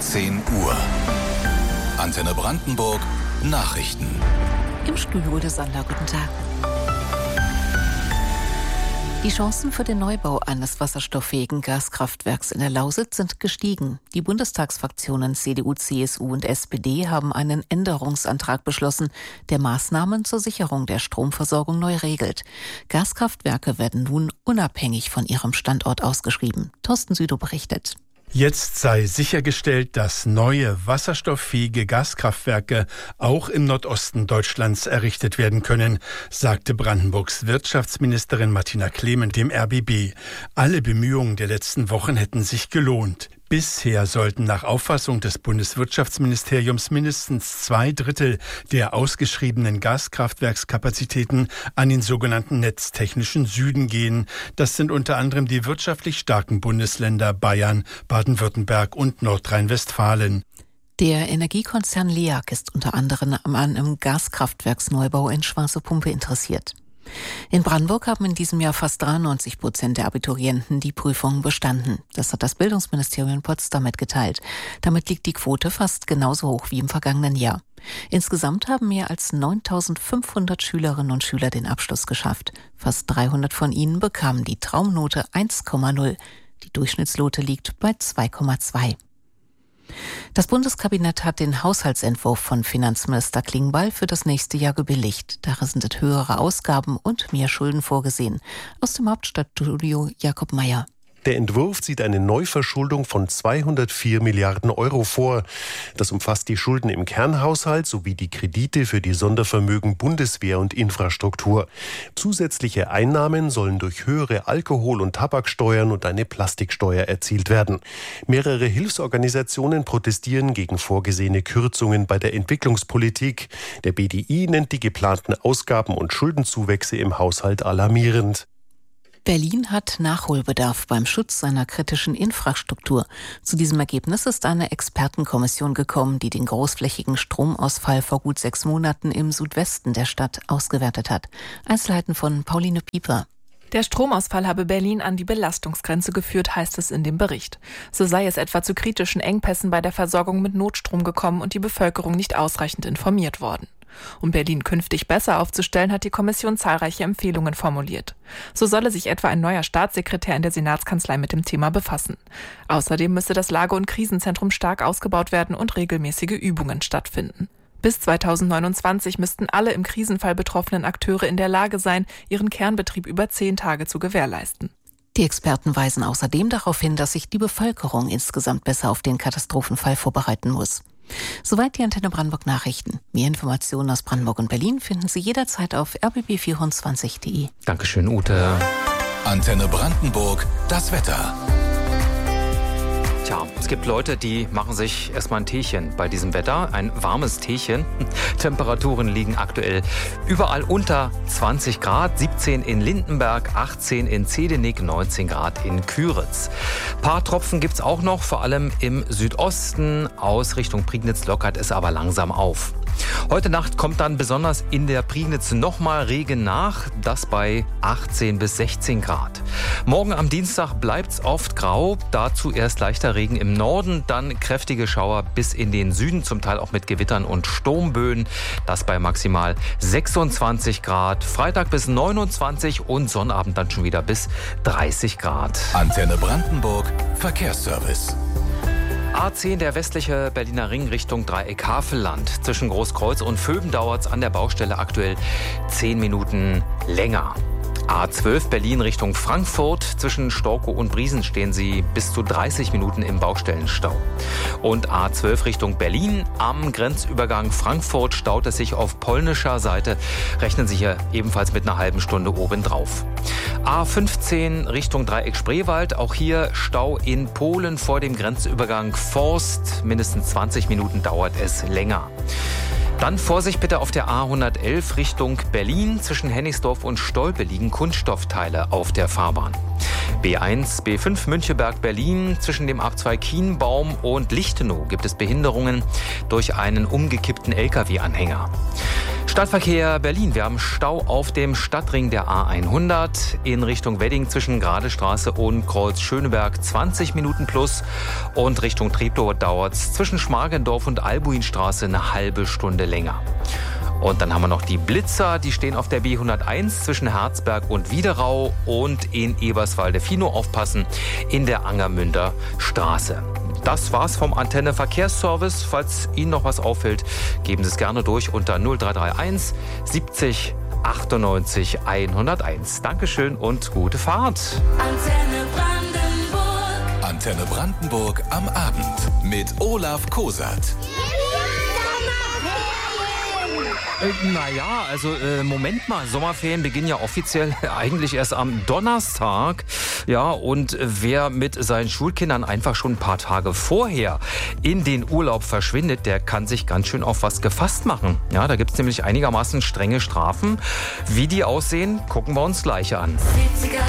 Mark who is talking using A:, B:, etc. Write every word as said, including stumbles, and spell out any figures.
A: zehn Uhr. Antenne Brandenburg Nachrichten.
B: Im Studio de Sander, guten Tag. Die Chancen für den Neubau eines wasserstofffähigen Gaskraftwerks in der Lausitz sind gestiegen. Die Bundestagsfraktionen C D U, C S U und S P D haben einen Änderungsantrag beschlossen, der Maßnahmen zur Sicherung der Stromversorgung neu regelt. Gaskraftwerke werden nun unabhängig von ihrem Standort ausgeschrieben. Thorsten Südow berichtet.
C: Jetzt sei sichergestellt, dass neue wasserstofffähige Gaskraftwerke auch im Nordosten Deutschlands errichtet werden können, sagte Brandenburgs Wirtschaftsministerin Martina Clement dem R B B. Alle Bemühungen der letzten Wochen hätten sich gelohnt. Bisher sollten nach Auffassung des Bundeswirtschaftsministeriums mindestens zwei Drittel der ausgeschriebenen Gaskraftwerkskapazitäten an den sogenannten netztechnischen Süden gehen. Das sind unter anderem die wirtschaftlich starken Bundesländer Bayern, Baden-Württemberg und Nordrhein-Westfalen.
B: Der Energiekonzern LEAG ist unter anderem an einem Gaskraftwerksneubau in Schwarze Pumpe interessiert. In Brandenburg haben in diesem Jahr fast dreiundneunzig Prozent der Abiturienten die Prüfungen bestanden. Das hat das Bildungsministerium in Potsdam mitgeteilt. Damit liegt die Quote fast genauso hoch wie im vergangenen Jahr. Insgesamt haben mehr als neuntausendfünfhundert Schülerinnen und Schüler den Abschluss geschafft. Fast dreihundert von ihnen bekamen die Traumnote eins Komma null. Die Durchschnittsnote liegt bei zwei Komma zwei. Das Bundeskabinett hat den Haushaltsentwurf von Finanzminister Klingbeil für das nächste Jahr gebilligt. Darin sind höhere Ausgaben und mehr Schulden vorgesehen. Aus dem Hauptstadtstudio Jakob Meyer.
D: Der Entwurf sieht eine Neuverschuldung von zweihundertvier Milliarden Euro vor. Das umfasst die Schulden im Kernhaushalt sowie die Kredite für die Sondervermögen Bundeswehr und Infrastruktur. Zusätzliche Einnahmen sollen durch höhere Alkohol- und Tabaksteuern und eine Plastiksteuer erzielt werden. Mehrere Hilfsorganisationen protestieren gegen vorgesehene Kürzungen bei der Entwicklungspolitik. Der B D I nennt die geplanten Ausgaben- und Schuldenzuwächse im Haushalt alarmierend.
B: Berlin hat Nachholbedarf beim Schutz seiner kritischen Infrastruktur. Zu diesem Ergebnis ist eine Expertenkommission gekommen, die den großflächigen Stromausfall vor gut sechs Monaten im Südwesten der Stadt ausgewertet hat. Einzelheiten von Pauline Pieper.
E: Der Stromausfall habe Berlin an die Belastungsgrenze geführt, heißt es in dem Bericht. So sei es etwa zu kritischen Engpässen bei der Versorgung mit Notstrom gekommen und die Bevölkerung nicht ausreichend informiert worden. Um Berlin künftig besser aufzustellen, hat die Kommission zahlreiche Empfehlungen formuliert. So solle sich etwa ein neuer Staatssekretär in der Senatskanzlei mit dem Thema befassen. Außerdem müsse das Lage- und Krisenzentrum stark ausgebaut werden und regelmäßige Übungen stattfinden. Bis zweitausendneunundzwanzig müssten alle im Krisenfall betroffenen Akteure in der Lage sein, ihren Kernbetrieb über zehn Tage zu gewährleisten.
B: Die Experten weisen außerdem darauf hin, dass sich die Bevölkerung insgesamt besser auf den Katastrophenfall vorbereiten muss. Soweit die Antenne Brandenburg Nachrichten. Mehr Informationen aus Brandenburg und Berlin finden Sie jederzeit auf r b b vierundzwanzig punkt d e.
A: Dankeschön, Ute. Antenne Brandenburg, das Wetter.
F: Tja, es gibt Leute, die machen sich erstmal ein Teechen bei diesem Wetter. Ein warmes Teechen. Temperaturen liegen aktuell überall unter zwanzig Grad. siebzehn in Lindenberg, achtzehn in Zehdenick, neunzehn Grad in Küritz. Ein paar Tropfen gibt es auch noch, vor allem im Südosten. Aus Richtung Prignitz lockert es aber langsam auf. Heute Nacht kommt dann besonders in der Prignitz nochmal Regen nach, das bei achtzehn bis sechzehn Grad. Morgen am Dienstag bleibt's oft grau, dazu erst leichter Regen im Norden, dann kräftige Schauer bis in den Süden, zum Teil auch mit Gewittern und Sturmböen, das bei maximal sechsundzwanzig Grad. Freitag bis neunundzwanzig und Sonnabend dann schon wieder bis dreißig Grad.
A: Antenne Brandenburg, Verkehrsservice.
F: A zehn, der westliche Berliner Ring Richtung Dreieck-Havelland. Zwischen Großkreuz und Vöben dauert es an der Baustelle aktuell zehn Minuten länger. A zwölf, Berlin Richtung Frankfurt. Zwischen Storkow und Briesen stehen Sie bis zu dreißig Minuten im Baustellenstau. Und A zwölf Richtung Berlin. Am Grenzübergang Frankfurt staut es sich auf polnischer Seite. Rechnen Sie hier ebenfalls mit einer halben Stunde obendrauf. A fünfzehn Richtung Dreieck Spreewald. Auch hier Stau in Polen vor dem Grenzübergang Forst. Mindestens zwanzig Minuten dauert es länger. Dann Vorsicht bitte auf der A hundertelf Richtung Berlin. Zwischen Hennigsdorf und Stolpe liegen Kunststoffteile auf der Fahrbahn. B eins, B fünf Müncheberg-Berlin. Zwischen dem Abzweig Kienbaum und Lichtenau gibt es Behinderungen durch einen umgekippten L K W-Anhänger. Stadtverkehr Berlin. Wir haben Stau auf dem Stadtring der A hundert in Richtung Wedding zwischen Gradestraße und Kreuz Schöneberg zwanzig Minuten plus. Und Richtung Treptow dauert es zwischen Schmargendorf und Albuinstraße eine halbe Stunde länger. Und dann haben wir noch die Blitzer, die stehen auf der B hunderteins zwischen Herzberg und Wiederau und in Eberswalde-Fino aufpassen in der Angermünder Straße. Das war's vom Antenne Verkehrsservice. Falls Ihnen noch was auffällt, geben Sie es gerne durch unter null drei drei eins siebzig achtundneunzig hunderteins. Dankeschön und gute Fahrt.
A: Antenne Brandenburg. Antenne Brandenburg am Abend mit Olaf Kosat.
F: Äh, naja, also äh, Moment mal, Sommerferien beginnen ja offiziell eigentlich erst am Donnerstag. Ja, und wer mit seinen Schulkindern einfach schon ein paar Tage vorher in den Urlaub verschwindet, der kann sich ganz schön auf was gefasst machen. Ja, da gibt es nämlich einigermaßen strenge Strafen. Wie die aussehen, gucken wir uns gleich an. siebziger